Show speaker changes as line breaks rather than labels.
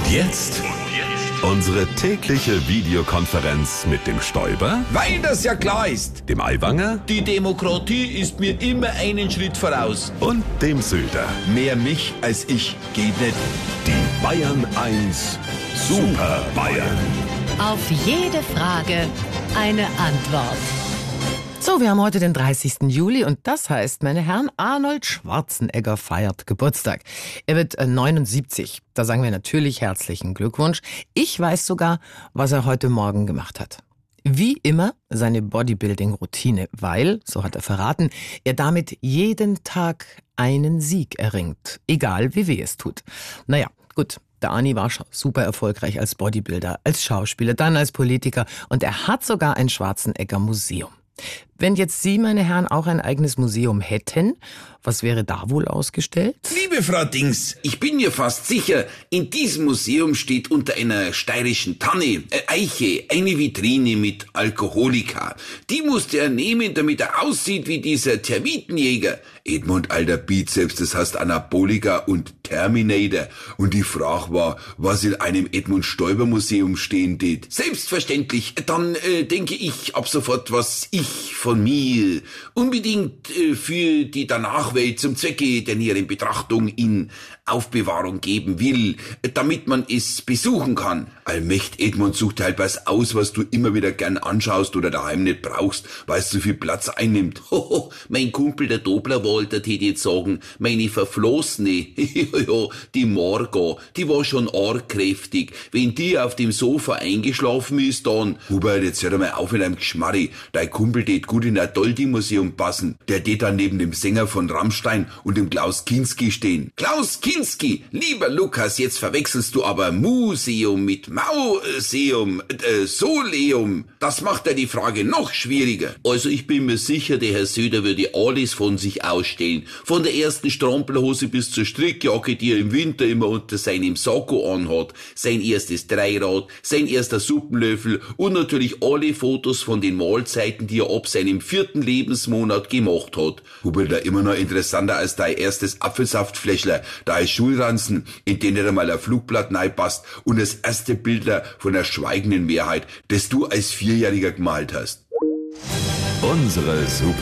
jetzt unsere tägliche Videokonferenz mit dem Stoiber,
Weil das ja klar ist.
dem Aiwanger
Die Demokratie ist mir immer einen Schritt voraus.
und dem Söder.
Mehr mich als ich geht nicht.
Die Bayern 1 Super Bayern.
Auf jede Frage eine Antwort.
So, wir haben heute den 30. Juli und das heißt, meine Herren, Arnold Schwarzenegger feiert Geburtstag. Er wird 79. Da sagen wir natürlich herzlichen Glückwunsch. Ich weiß sogar, was er heute Morgen gemacht hat. Wie immer seine Bodybuilding-Routine, weil, so hat er verraten, er damit jeden Tag einen Sieg erringt. Egal wie weh es tut. Naja, gut. Der Arni war schon super erfolgreich als Bodybuilder, als Schauspieler, dann als Politiker und er hat sogar ein Schwarzenegger-Museum. Wenn jetzt Sie, meine Herren, auch ein eigenes Museum hätten, was wäre da wohl ausgestellt?
Liebe Frau Dings, ich bin mir fast sicher, in diesem Museum steht unter einer steirischen Tanne, Eiche, eine Vitrine mit Alkoholika. Die musste er nehmen, damit er aussieht wie dieser Termitenjäger. Edmund, alter Bizeps, das heißt Anabolika und Terminator. Und die Frage war, was in einem Edmund Stoiber Museum stehen tät. Selbstverständlich, dann denke ich ab sofort, was ich von mir unbedingt für die Danachwelt zum Zwecke der näheren Betrachtung in Aufbewahrung geben will, damit man es besuchen kann. Allmächt, Edmund, sucht halt was aus, was du immer wieder gern anschaust oder daheim nicht brauchst, weil es zu viel Platz einnimmt. Hoho, mein Kumpel, der Dobler-Walter, tät jetzt sagen, meine Verflossene, die Margot, die war schon arg kräftig. Wenn die auf dem Sofa eingeschlafen ist, dann, Hubert, jetzt hör doch mal auf mit einem Geschmarri. Dein Kumpel tät gut in ein Doldi-Museum passen. Der tät dann neben dem Sänger von Rammstein und dem Klaus Kinski stehen. Klaus Kinski, lieber Lukas, jetzt verwechselst du aber Museum mit Mauseum, Soleum. Das macht ja die Frage noch schwieriger. Also ich bin mir sicher, der Herr Söder würde alles von sich ausstellen. Von der ersten Strampelhose bis zur Strickjacke, die er im Winter immer unter seinem Sakko anhat, sein erstes Dreirad, sein erster Suppenlöffel und natürlich alle Fotos von den Mahlzeiten, die er ab seinem 4. Lebensmonat gemacht hat. Hubert, da immer noch interessanter als dein erstes Apfelsaftfläschler, dein Schulranzen, in den nicht einmal ein Flugblatt reinpasst und das erste Bildler von der schweigenden Mehrheit, das du als Vierjähriger gemalt hast.
Unsere Super